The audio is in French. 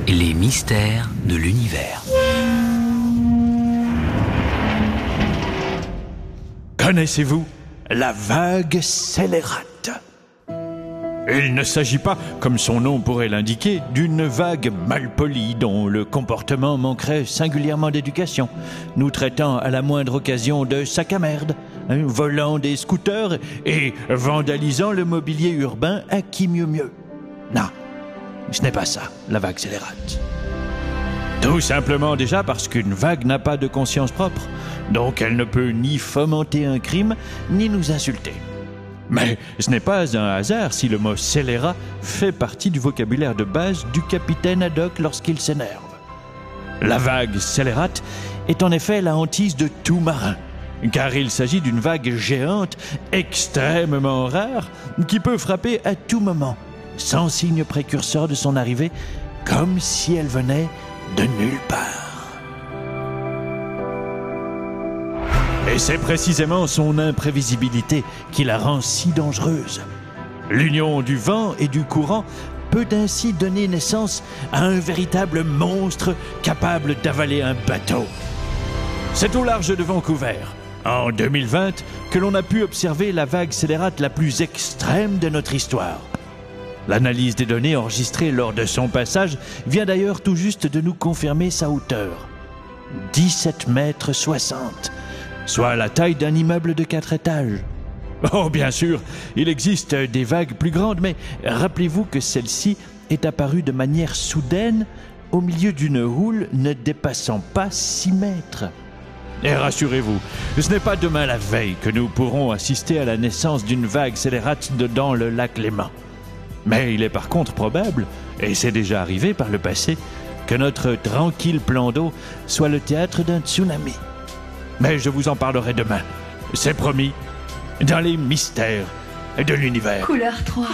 Les mystères de l'univers. Connaissez-vous la vague scélérate? Il ne s'agit pas, comme son nom pourrait l'indiquer, d'une vague malpolie dont le comportement manquerait singulièrement d'éducation, nous traitant à la moindre occasion de sac à merde, volant des scooters et vandalisant le mobilier urbain à qui mieux mieux. Non, ce n'est pas ça, la vague scélérate. Tout simplement déjà parce qu'une vague n'a pas de conscience propre, donc elle ne peut ni fomenter un crime, ni nous insulter. Mais ce n'est pas un hasard si le mot scélérat fait partie du vocabulaire de base du capitaine Haddock lorsqu'il s'énerve. La vague scélérate est en effet la hantise de tout marin, car il s'agit d'une vague géante extrêmement rare qui peut frapper à tout moment, sans signe précurseur de son arrivée, comme si elle venait de nulle part. Et c'est précisément son imprévisibilité qui la rend si dangereuse. L'union du vent et du courant peut ainsi donner naissance à un véritable monstre capable d'avaler un bateau. C'est au large de Vancouver, en 2020, que l'on a pu observer la vague scélérate la plus extrême de notre histoire. L'analyse des données enregistrées lors de son passage vient d'ailleurs tout juste de nous confirmer sa hauteur. 17,60 mètres, soit la taille d'un immeuble de 4 étages. Oh, bien sûr, il existe des vagues plus grandes, mais rappelez-vous que celle-ci est apparue de manière soudaine au milieu d'une houle ne dépassant pas 6 mètres. Et rassurez-vous, ce n'est pas demain la veille que nous pourrons assister à la naissance d'une vague scélérate dans le lac Léman. Mais il est par contre probable, et c'est déjà arrivé par le passé, que notre tranquille plan d'eau soit le théâtre d'un tsunami. Mais je vous en parlerai demain, c'est promis, dans les mystères de l'univers. Couleur 3.